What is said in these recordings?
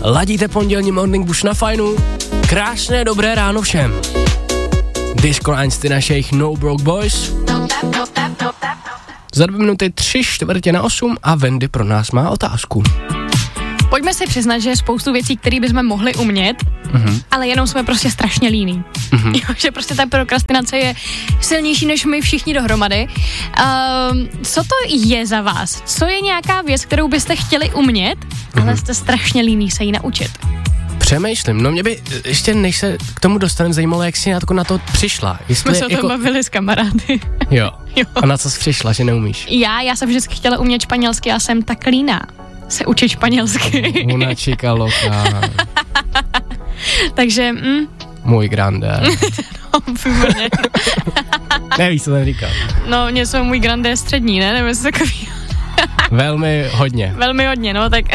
Ladíte pondělní Morning Bush na Fajnu. Krásné dobré ráno všem. Disco Lines, našich No Broke Boys. Za 2 minuty 7:45 a Wendy pro nás má otázku. Pojďme si přiznat, že je spoustu věcí, které bychom mohli umět, ale jenom jsme prostě strašně líní. Jo, že prostě ta prokrastinace je silnější než my všichni dohromady. Co to je za vás? Co je nějaká věc, kterou byste chtěli umět, ale jste strašně líní se jí naučit? Přemýšlím, no mě by ještě než se k tomu dostaneme zajímalo, jak jsi na to přišla. Jsme se o tom bavili s kamarády. Jo. A na co jsi přišla, že neumíš? Já jsem vždycky chtěla umět španělsky, já jsem tak líná se učit španělsky. Una chica loca. Takže... Můj grande. No, výborně. Nevíš, co jsem říkal. No, něco můj grande je střední, ne? Nebo něco takový. Velmi hodně. Velmi hodně, no, tak...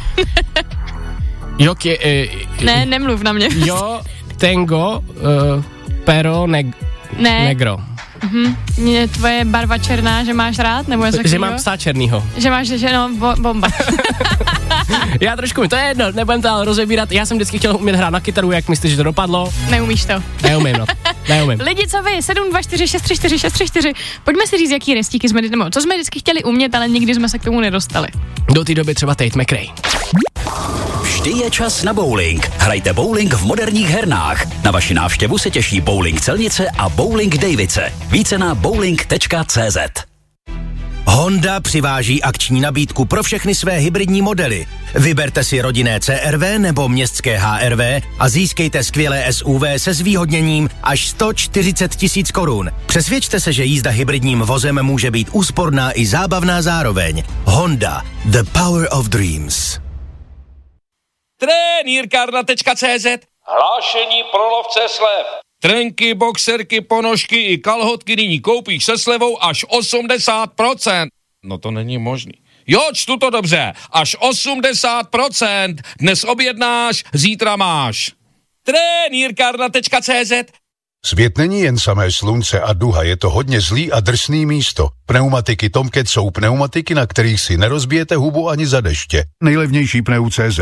Jo, ne, nemluv na mě. Jo, tengo, pero negro. Je tvoje barva černá, že máš rád, nebo něco že mám psa černýho. Že máš, že no, bomba. Já trošku to je jedno, nebudem to ale rozebírat. Já jsem vždycky chtěl umět hrát na kytaru, jak myslíš, že to dopadlo? Neumíš to. Neumím. Lidi, co vy? 724634634. Pojďme si říct, jaký restíky jsme, nebo co jsme vždycky chtěli umět, ale nikdy jsme se k tomu nedostali. Do té doby třeba Tate McRae. Vždy je čas na bowling. Hrajte bowling v moderních hernách. Na vaši návštěvu se těší Bowling Celnice a Bowling Davice. Více na bowling.cz. Honda přiváží akční nabídku pro všechny své hybridní modely. Vyberte si rodinné CR-V nebo městské HR-V a získejte skvělé SUV se zvýhodněním až 140 000 korun. Přesvědčte se, že jízda hybridním vozem může být úsporná i zábavná zároveň. Honda, the power of dreams. Trenýrkárna.cz. Hlášení pro lovce slev. Trenky, boxerky, ponožky i kalhotky nyní koupíš se slevou až 80%. No to není možný. Jo, čtu to dobře. Až 80%. Dnes objednáš, zítra máš. Trenýrkárna.cz. Svět není jen samé slunce a duha, je to hodně zlý a drsný místo. Pneumatiky Tomcat jsou pneumatiky, na kterých si nerozbijete hubu ani za deště. Nejlevnější pneu.cz.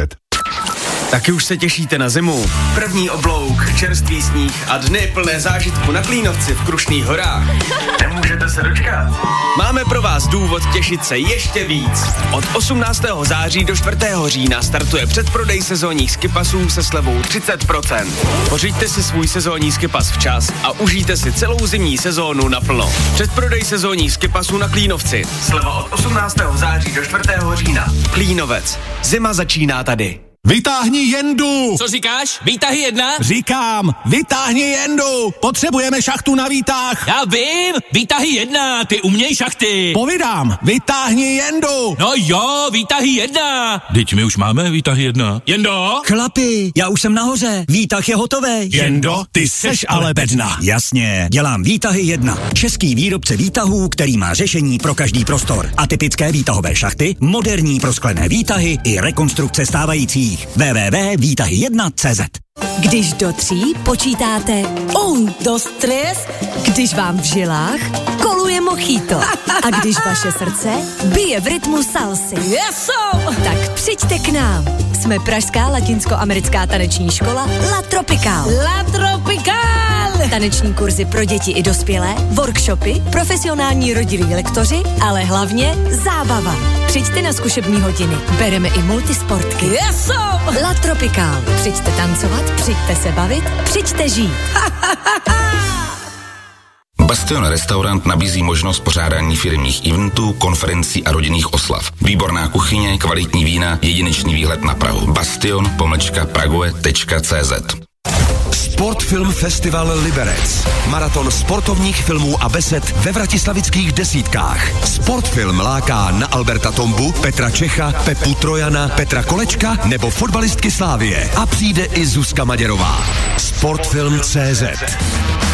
Taky už se těšíte na zimu. První oblouk, čerstvý sníh a dny plné zážitku na Klínovci v Krušných horách. Nemůžete se dočkat? Máme pro vás důvod těšit se ještě víc. Od 18. září do 4. října startuje předprodej sezónních skipasů se slevou 30%. Pořiďte si svůj sezónní skipas včas a užijte si celou zimní sezónu naplno. Předprodej sezónních skipasů na Klínovci. Sleva od 18. září do 4. října. Klínovec. Zima začíná tady. Vytáhni jendu! Co říkáš? Výtahy 1? Říkám, vytáhni jendu! Potřebujeme šachtu na výtah! Já vím! Výtahy 1, ty uměj šachty! Povídám, vytáhni jendu! No jo, výtahy 1! Teď my už máme výtahy 1. Jendo? Chlapi, já už jsem nahoře, výtah je hotový. Jendo, ty seš ale bedna. Jasně, dělám výtahy 1. Český výrobce výtahů, který má řešení pro každý prostor. Atypické výtahové šachty, moderní prosklené výtahy i rekonstrukce stávajících. www.výtahy1.cz. Když do 3 počítáte 1, 2, 3, když vám v žilách koluje mojito a když vaše srdce bije v rytmu salsy. Tak přijďte k nám. Jsme pražská latinskoamerická taneční škola La Tropical. La Tropical! Taneční kurzy pro děti i dospělé, workshopy, profesionální rodilí lektoři, ale hlavně zábava. Přijďte na zkušební hodiny. Bereme i multisportky. La Tropical. Přijďte tancovat, přijďte se bavit, přijďte žít. Bastion Restaurant nabízí možnost pořádání firemních eventů, konferencí a rodinných oslav. Výborná kuchyně, kvalitní vína, jedinečný výhled na Prahu. bastion-prague.cz. Sportfilm Festival Liberec. Maraton sportovních filmů a besed ve vratislavických desítkách. Sportfilm láká na Alberta Tombu, Petra Čecha, Pepu Trojana, Petra Kolečka nebo fotbalistky Slávie. A přijde i Zuzka Maděrová. Sportfilm.cz.